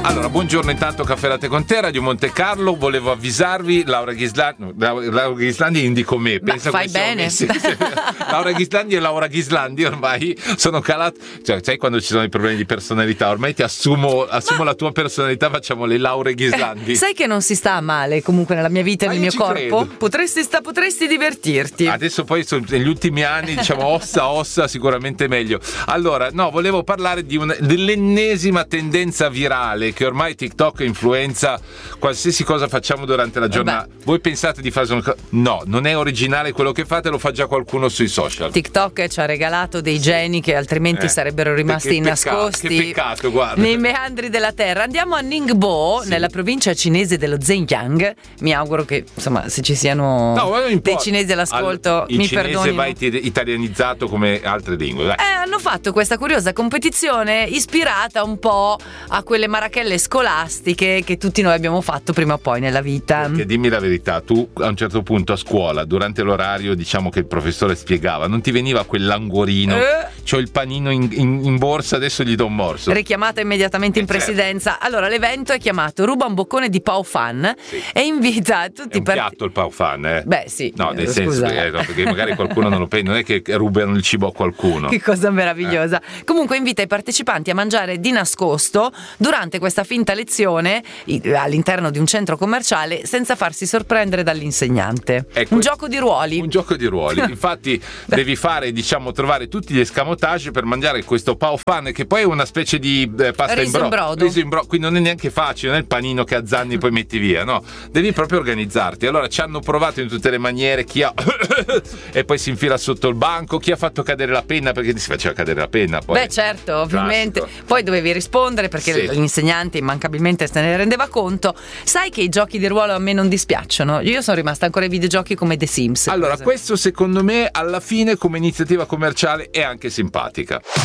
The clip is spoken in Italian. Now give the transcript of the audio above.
Allora, buongiorno intanto, Caffè Latte con te, Radio Monte Carlo. Volevo avvisarvi, Laura Ghislandi indico me. Pensa fai bene. Laura Ghislandi e Laura Ghislandi ormai sono calate. Cioè, sai quando ci sono i problemi di personalità? Ormai ti assumo la tua personalità, facciamo le Laure Ghislandi. Sai che non si sta male comunque nella mia vita e nel mio corpo? Potresti divertirti. Adesso poi negli ultimi anni, diciamo, ossa sicuramente meglio. Allora, no, volevo parlare dell'ennesima tendenza virale che ormai TikTok influenza qualsiasi cosa facciamo durante la giornata. Voi pensate di fare no, non è originale quello che fate, lo fa già qualcuno sui social. TikTok ci ha regalato dei geni che altrimenti sarebbero rimasti nascosti. Che peccato, guarda. Nei meandri della terra. Andiamo a Ningbo, nella provincia cinese dello Zhejiang. Mi auguro che, insomma, se ci siano dei cinesi all'ascolto, mi perdoni. Il cinese va italianizzato come altre lingue. Dai. Hanno fatto questa curiosa competizione ispirata un po' a quelle marachelle scolastiche che tutti noi abbiamo fatto prima o poi nella vita. Perché dimmi la verità, tu a un certo punto a scuola, durante l'orario, diciamo, che il professore spiegava, non ti veniva quel languorino, c'ho il panino in borsa, adesso gli do un morso. Richiamata immediatamente in presidenza. Certo. Allora, l'evento è chiamato Ruba un boccone di Pao Fan e invita tutti è un piatto il Pao Fan, Beh, sì. No, nel senso che, perché magari qualcuno non lo pensa, non è che rubano il cibo a qualcuno. Che cosa meravigliosa. Comunque invita i partecipanti a mangiare di nascosto durante questa finta lezione all'interno di un centro commerciale senza farsi sorprendere dall'insegnante. Un gioco di ruoli. Un gioco di ruoli. Infatti devi fare, diciamo, trovare tutti gli escamotage per mangiare questo Pao Fan, che poi è una specie di pasta riso in brodo. Riso in brodo, quindi non è neanche facile, non è il panino che azzanni e poi metti via, no? Devi proprio organizzarti. Allora ci hanno provato in tutte le maniere, chi ha e poi si infila sotto il banco, chi ha fatto cadere la penna, perché si faceva cadere la penna poi. Beh, certo, ovviamente. Classico. Poi dovevi rispondere perché l'insegnante immancabilmente se ne rendeva conto. Sai che i giochi di ruolo a me non dispiacciono. Io sono rimasta ancora ai videogiochi come The Sims. Allora, questo secondo me alla fine come iniziativa commerciale è anche simpatica.